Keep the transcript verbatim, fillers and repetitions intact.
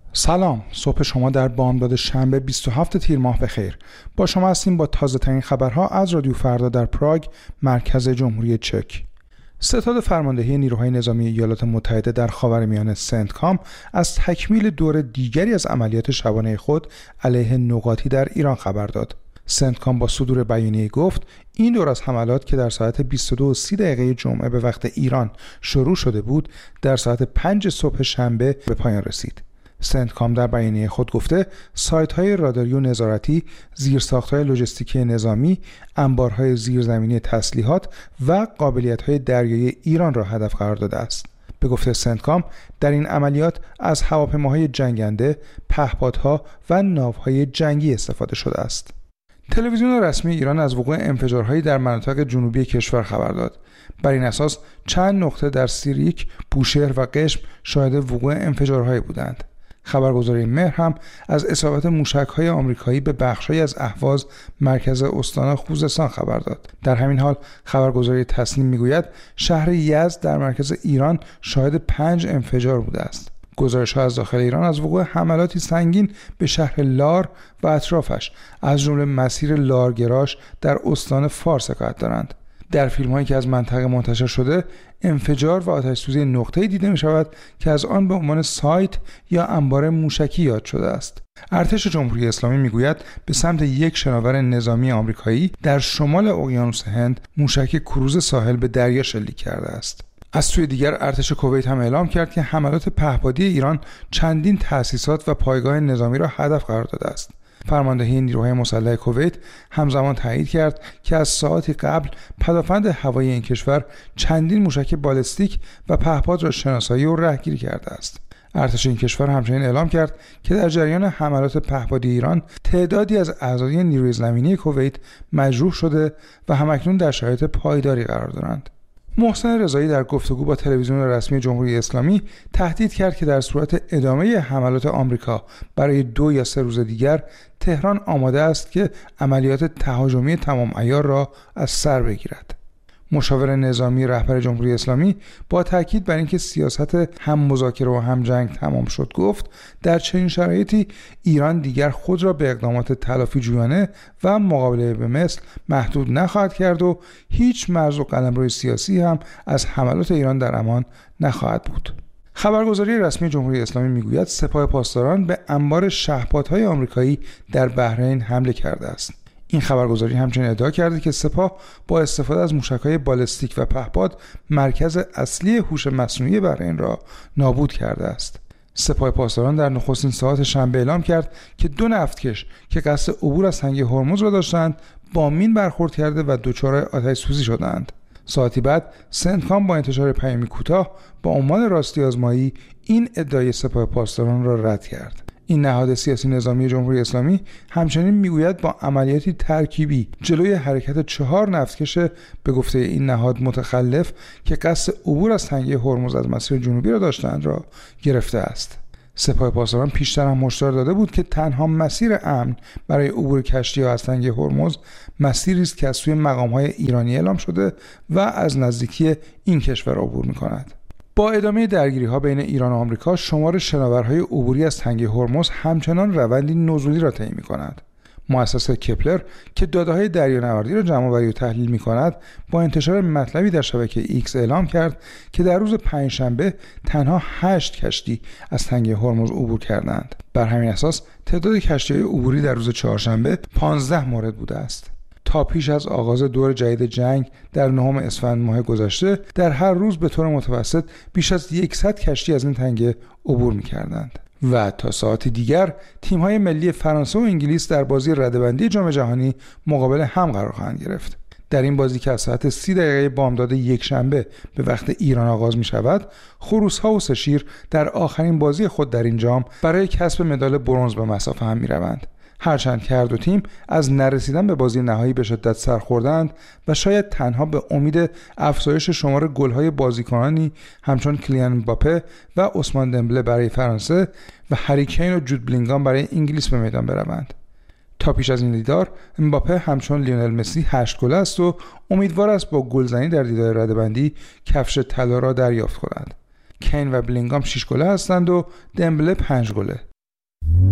سلام، صبح شما در بامداد شنبه بیست و هفتم تیر ماه بخیر. با شما هستیم با تازه ترین خبرها از رادیو فردا در پراگ، مرکز جمهوری چک. ستاد فرماندهی نیروهای نظامی ایالات متحده در خاورمیانه سنتکام از تکمیل دور دیگری از عملیات شبانه خود علیه نقاطی در ایران خبر داد. سنتکام با صدور بیانیه گفت این دور از حملات که در ساعت بیست و دو و سی دقیقه جمعه به وقت ایران شروع شده بود، در ساعت پنج صبح شنبه به پایان رسید. سنتکام در بیانیه خود گفته سایت‌های راداری و نظارتی، زیرساخت‌های لوجستیکی نظامی، انبارهای زیرزمینی تسلیحات و قابلیت‌های دریایی ایران را هدف قرار داده است. به گفته سنتکام در این عملیات از هواپیماهای جنگنده، پهپادها و ناوهای جنگی استفاده شده است. تلویزیون رسمی ایران از وقوع انفجارهایی در مناطق جنوبی کشور خبر داد. بر این اساس چند نقطه در سیریک، بوشهر و قشم شاهد وقوع انفجارهایی بودند. خبرگزاری مهر هم از اصابت موشک‌های آمریکایی به بخش‌هایی از اهواز مرکز استان خوزستان خبر داد. در همین حال خبرگزاری تسنیم میگوید شهر یزد در مرکز ایران شاهد پنج انفجار بوده است. گزارش‌ها از داخل ایران از وقوع حملاتی سنگین به شهر لار و اطرافش از جمله مسیر لارگراش در استان فارس حکایت دارند. در فیلم‌هایی که از منطقه منتشر شده، انفجار و آتش‌سوزی نقطه‌ای دیده می‌شود که از آن به عنوان سایت یا انبار موشکی یاد شده است. ارتش جمهوری اسلامی میگوید به سمت یک شناور نظامی آمریکایی در شمال اقیانوس هند موشک کروز ساحل به دریا شلیک کرده است. از سوی دیگر ارتش کویت هم اعلام کرد که حملات پهپادی ایران چندین تأسیسات و پایگاه نظامی را هدف قرار داده است. فرماندهی نیروهای مسلح کویت همزمان تایید کرد که از ساعاتی قبل پدافند هوایی این کشور چندین موشک بالستیک و پهپاد را شناسایی و رهگیری کرده است. ارتش این کشور همچنین اعلام کرد که در جریان حملات پهپادی ایران تعدادی از اعضای نیروی زمینی کویت مجروح شده و همکنون در شرایط پایداری قرار دارند. محسن رضایی در گفتگو با تلویزیون رسمی جمهوری اسلامی تهدید کرد که در صورت ادامه حملات آمریکا برای دو یا سه روز دیگر تهران آماده است که عملیات تهاجمی تمام عیار را از سر بگیرد. مشاور نظامی رهبر جمهوری اسلامی با تاکید بر اینکه سیاست هم مذاکره و هم جنگ تمام شد گفت در چنین شرایطی ایران دیگر خود را به اقدامات تلافی جویانه و مقابله به مثل محدود نخواهد کرد و هیچ مرز و قلمرو سیاسی هم از حملات ایران در امان نخواهد بود. خبرگزاری رسمی جمهوری اسلامی میگوید سپاه پاسداران به انبار شهپادهای آمریکایی در بحرین حمله کرده است. این خبرگزاری همچنین ادعا کرده که سپاه با استفاده از موشک‌های بالستیک و پهپاد مرکز اصلی هوش مصنوعی بحرین را نابود کرده است. سپاه پاسداران در نخستین ساعات شنبه اعلام کرد که دو نفتکش که قصد عبور از تنگه هرمز را داشتند با مین برخورد کرده و دچار آتش‌سوزی شدند. ساعتی بعد سنتکام با انتشار پیامی کوتاه با عنوان راستی آزمایی این ادعای سپاه پاسداران را رد کرد. این نهاد سیاسی نظامی جمهوری اسلامی همچنین میگوید با عملیاتی ترکیبی جلوی حرکت چهار نفتکش به گفته این نهاد متخلف که قصد عبور از تنگه هرمز از مسیر جنوبی را داشتند را گرفته است. سپاه پاسداران پیشتر هم هشدار داده بود که تنها مسیر امن برای عبور کشتی‌ها از تنگه هرمز مسیری است که از سوی مقام‌های ایرانی اعلام شده و از نزدیکی این کشور عبور می‌کند. با ادامه درگیری‌ها بین ایران و آمریکا، شمار شناورهای عبوری از تنگه هرمز همچنان روندی نزولی را طی می‌کند. مؤسسه کپلر که داده‌های دریانوردی را جمع‌آوری و تحلیل می‌کند، با انتشار مطلبی در شبکه ایکس اعلام کرد که در روز پنجشنبه تنها هشت کشتی از تنگه هرمز عبور کردند. بر همین اساس تعداد کشتی‌های عبوری در روز چهارشنبه پانزده مورد بوده است. تا پیش از آغاز دور جدید جنگ در نهم اسفند ماه گذشته در هر روز به طور متوسط بیش از صد کشتی از این تنگه عبور می‌کردند. و تا ساعتی دیگر تیم‌های ملی فرانسه و انگلیس در بازی رده‌بندی جام جهانی مقابل هم قرار خواهند گرفت. در این بازی که از ساعت سی دقیقه بامداد یک شنبه به وقت ایران آغاز می شود، خروس‌ها و سشیر در آخرین بازی خود در این جام برای کسب مدال برنز به مصاف هم می روند. هرچند که هر دو تیم از نرسیدن به بازی نهایی به شدت سرخوردند و شاید تنها به امید افزایش شمار گل‌های بازیکنانی همچون کلیان امباپه و عثمان دمبله برای فرانسه و هری کین و جود بلینگام برای انگلیس به میدان بروند. تا پیش از این دیدار امباپه همچون لیونل مسی هشت گل است و امیدوار است با گلزنی در دیدار رده‌بندی کفش طلا را دریافت کند. کین و بلینگام شش گله هستند و دمبله پنج گله.